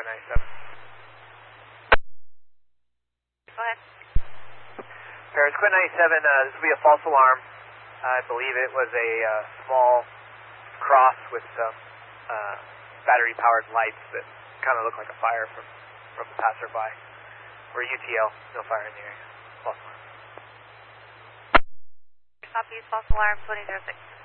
97. Go ahead. Paris, Quinn 97, this will be a false alarm. I believe it was a small cross with some battery-powered lights that kind of look like a fire from the passerby. We're UTL, no fire in the area. False alarm. Copy, false alarm 2006.